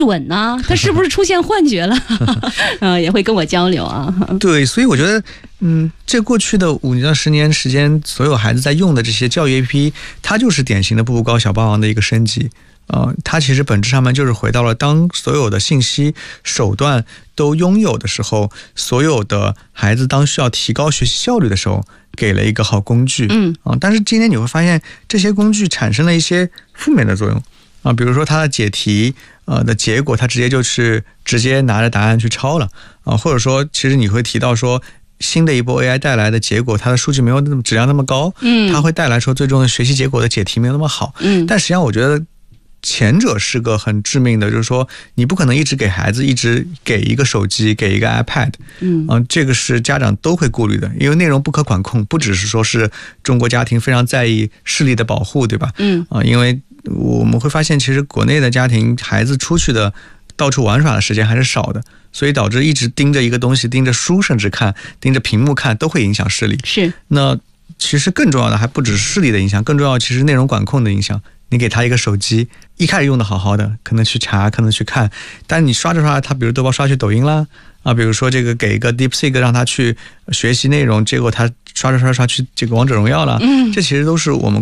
准呢？他是不是出现幻觉了？也会跟我交流啊。 对，所以我觉得，这过去的5年到10年时间，所有孩子在用的这些教育 APP， 它就是典型的步步高小霸王的一个升级。它其实本质上面就是回到了当所有的信息手段都拥有的时候，所有的孩子当需要提高学习效率的时候，给了一个好工具。但是今天你会发现，这些工具产生了一些负面的作用啊，比如说它的解题的结果，它直接拿着答案去抄了啊，或者说其实你会提到说，新的一波 AI 带来的结果，它的数据没有质量那么高，它会带来说最终的学习结果的解题没有那么好。但实际上我觉得前者是个很致命的，就是说你不可能一直给孩子一直给一个手机，给一个 iPad， 这个是家长都会顾虑的，因为内容不可管控，不只是说是中国家庭非常在意视力的保护，对吧？因为我们会发现，其实国内的家庭孩子出去的到处玩耍的时间还是少的，所以导致一直盯着一个东西，盯着书甚至看，盯着屏幕看，都会影响视力。 是。 那其实更重要的还不只是视力的影响，更重要的其实内容管控的影响。你给他一个手机，一开始用的好好的，可能去查，可能去看，但你刷着刷着，他比如都要刷去抖音啦，比如说这个给一个 DeepSeek 让他去学习内容，结果他刷着刷着刷去这个王者荣耀了，这其实都是我们